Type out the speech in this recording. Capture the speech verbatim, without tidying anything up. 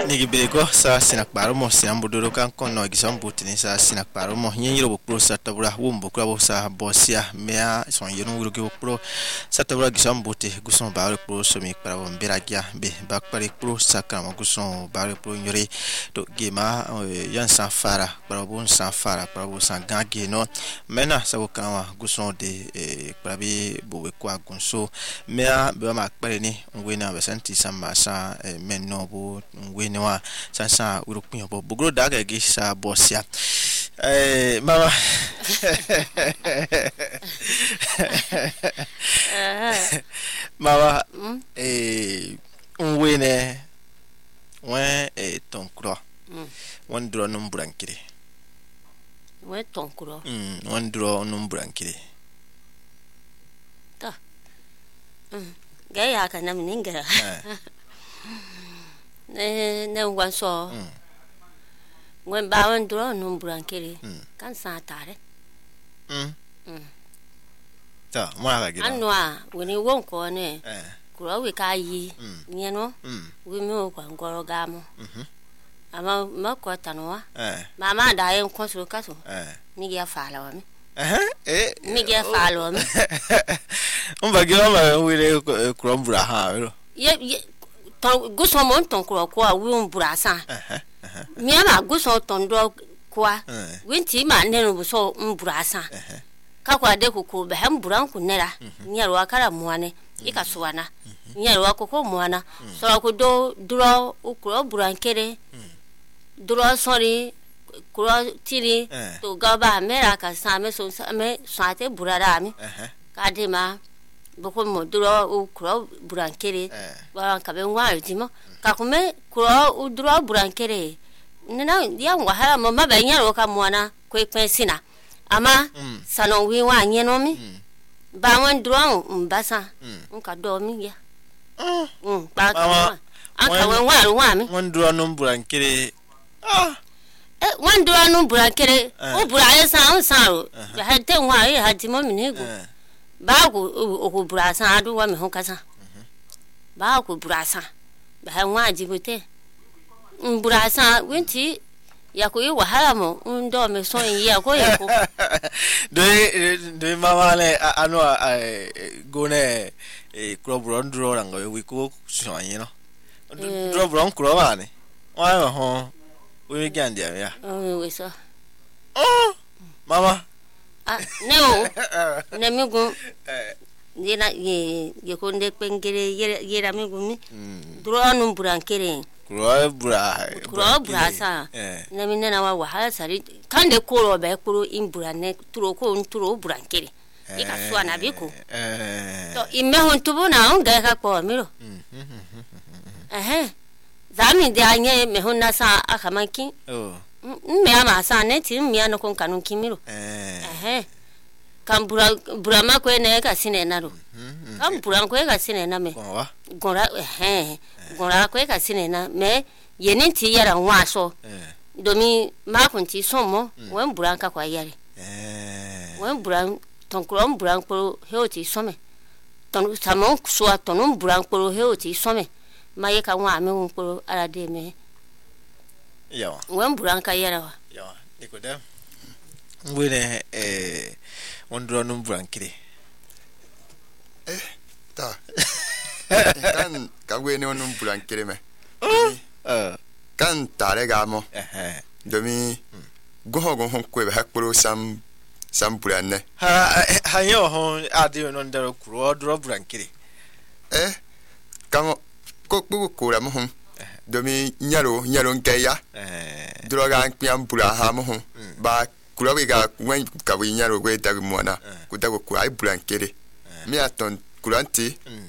Nigibego sa sinak barumo siambuduro kan kono gisambutini sa sinak barumo nyiro bukro satabura wumbo krabo sa bosia mea son yenu wurugi bukro satabura gisambuti guson baru pro somi krabo mbiragia be bakpari pro sakama guson baru pro nyori to gema yan san fara krabo san fara krabo san gangi no mena sabo kanwa guson de krabi bowe kwa gunso mea be ma kpari ni ngwena besanti sama sa menno bo ngwena wa sansa urukun bo bugro daga gi sa bosia eh mama mama eh ngwene wa eh tonkro wan dro num brankire wa tonkro mm wan dro num brankire ta mm gaya kana mninga ne ne wanso ngwen bawan dro num brankire kan sa tare mm mm ta ma ga gida anwa woni won ko ne kuro we ka yi nyeno we me ko ngoro gamo mhm ama makwa tanwa eh mama da yen konsul kaso eh mi ya fala wa mi eh eh mi ya fala wa mi on va gero ma we kuro mbura ha ro ye ton guso mon ton kuro ko we mbura sa eh eh mi ama guso ton do kwa winti ma ne no so mbura sa eh ka kwa de ko ko be mbura ku nera nyarwa kara muane ika suwana nyarwa ko ko muana so ko do duro ukuro burankere duro sorry kuro tiri to gaba mera ka same so same sate burara mi ka de ma boko mo duro ukuro burankere wa ka be ngwa timo ka kume kuro duro burankere nina ya ngwa hala mo mabe nyaro ka muana ko ipensina ama sano wi wa nyeno mi ba wan duro mbasa nka do mi ya mm ba ka aka wan wa wa mi wan duro no burankere ah eh wan duro no burankere o buraye san san ro ha te wa e ha ti mo mi nego ba ko o ko burasa adu wa mi hon kasa ba ko burasa ba wa jibote burasa winti ya ko yi wahala mo ndo me so yin ya ko ya ko do do mama le anu gone e crop dro rango we ko so yin no drop ron crop ani wa ho we gan dia ya oh we so oh mama ah no ne mi gun yena ye ye ko nde pengere ye ra mi gun mi dro anu burankere kuro bura kuro bura sa na minna na wa wahala sari kan de koro be kuro in bura ne turo ko turo burankere ika so na bi ko to imme hon tubu na on ga ka ko miro eh zami de anye me hon na sa akamanki oh me ama sa ne ti me an ko kanun kimiro eh kan bura bura ma ko ne ka sine na ro kan bura ko ka sine na me gora eh gora ko ka sine na me yenin ti yara nwa so domi ma kun ti somo wen bura ka kwa yare eh wen bura ton kro bura ko he o ti some ton samo so ton bura ko he o ti some ma ye ka nwa me won ko ara de me yo wen bura ka yara wa yo nikodem ngwene eh wondro num brankire eh ta kan ka we ne num brankire me eh kan tare ga mo eh domi go go hon ko be hakporo sam sam buranne ha ha yo hon adi no ndero kuro dro brankire eh kan ko ko ko ra mo hon domi nyaro nyaro nkeya eh dro ga npiam bura ha mo hon ba kura we ga wen ka we nyaro we da mo na ku da ko ai brankire mi aton kuranti